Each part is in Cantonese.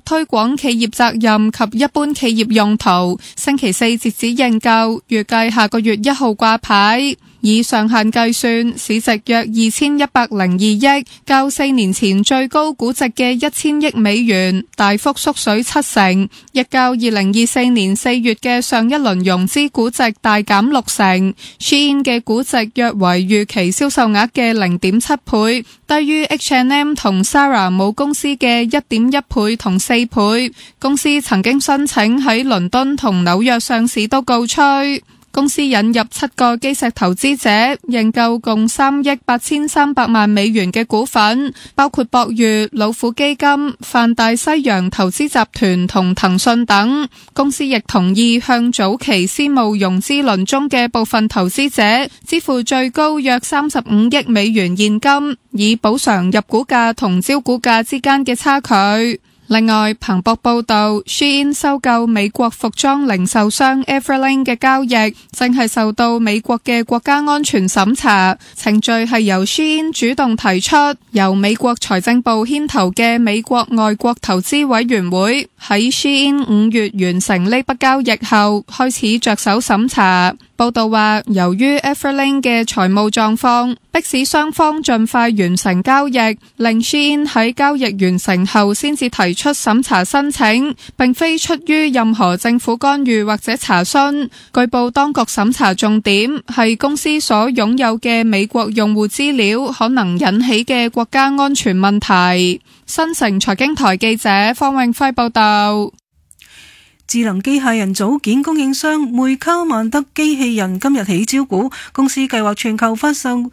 推廣企業責任及一般企業用途，星期四截止認購，預計下個月1號掛牌。以上限計算，市值約2102億，較4年前最高估值嘅1000億美元大幅縮水70%，亦較2024年4月嘅上一輪融資估值大減60%。Shein 嘅估值約為預期銷售額嘅0.7倍，低於 H&M 同 Zara 母公司嘅1.1倍同4倍。公司曾經申請喺倫敦同紐約上市都告吹。公司引入7個基石投資者，認購共3億8300萬美元嘅股份，包括博裕、老虎基金、泛大西洋投資集團同騰訊等。公司亦同意向早期私募融資輪中嘅部分投資者支付最高約35億美元現金，以補償入股價同招股價之間嘅差距。另外，彭博報道 ，Shein 收購美國服裝零售商 Everlane 嘅交易，正係受到美國嘅國家安全審查。程序係由 Shein 主動提出，由美國財政部牽頭嘅美國外國投資委員會喺 Shein 5月完成呢筆交易後，開始着手審查。報道話，由於 Everlane 嘅財務狀況，迫使雙方盡快完成交易，令 Shein 喺交易完成後先至提出審查申請，並非出於任何政府干預或者查詢。據報當局審查重點係公司所擁有嘅美國用戶資料可能引起嘅國家安全問題。新城財經台記者方永輝報道。 智能機械人組件供應商梅卡曼德機器人今日起招股，公司計劃全球發售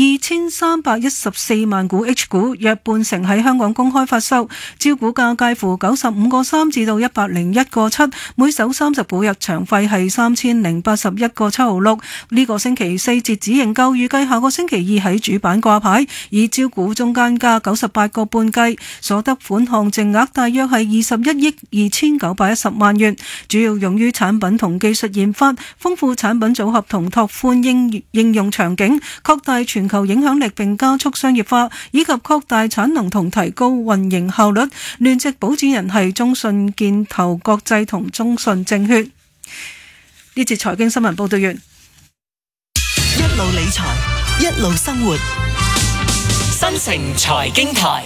2314萬股 H 股，約半成喺香港公開發售，招股價介乎95個3至到101個7，每手30股，入場費係3081個7毫6。呢個星期四截止認購，預計下個星期二喺主板掛牌，以招股中間價98個半計，所得款項淨額大約係21億2910萬元，主要用於產品同技術研發，豐富產品組合同拓寬應用場景，擴大全球影響力並加速商業化，以及擴大產能同提高運營效率。聯席保薦人係中信建投國際同中信證券。呢節財經新聞報道完。 一路理財，一路生活，新城財經台。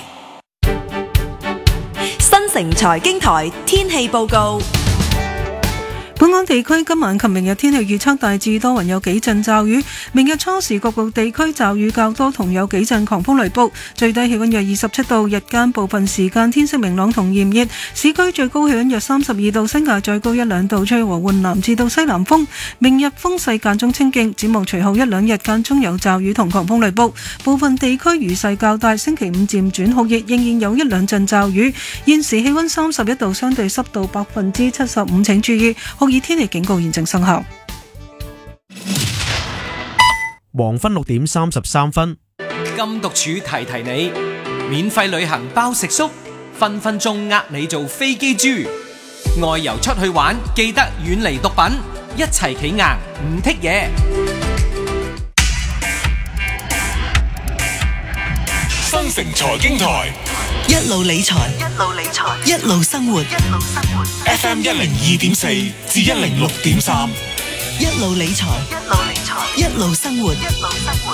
新城財經台天氣報告。 本港地區今晚及明日天氣預測大致多雲，有幾陣驟雨。明日初時局部地區驟雨較多，同有幾陣狂風雷暴。最低氣溫約27度，日間部分時間天色明朗同炎熱。市區最高氣溫約32度，新界最高1-2度，吹和緩南至到西南風。明日風勢間中清勁，展望隨後1-2日間中有驟雨同狂風雷暴，部分地區雨勢較大。星期五漸轉酷熱，仍然有1-2陣驟雨。現時氣溫31度，相對濕度75%，請注意酷熱天氣警告現正生效。 黃昏6點33分， 禁毒處提提你，免費旅行包食宿，分分鐘呃你做飛機豬。外遊出去玩，記得遠離毒品，一齊企硬唔剔嘢。 新城財經台， 一路理財，一路理財，一路生活，一路生活。 FM 102.4至106.3， 一路理財，一路理財，一路生活，一路生活。